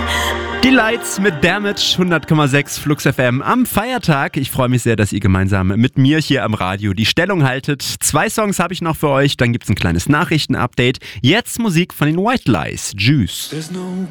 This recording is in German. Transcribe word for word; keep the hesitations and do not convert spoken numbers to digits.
Die Lights mit Damage, hundert Komma sechs Flux F M am Feiertag. Ich freue mich sehr, dass ihr gemeinsam mit mir hier am Radio die Stellung haltet. Zwei Songs habe ich noch für euch, dann gibt es ein kleines Nachrichtenupdate. Jetzt Musik von den White Lies, Juice.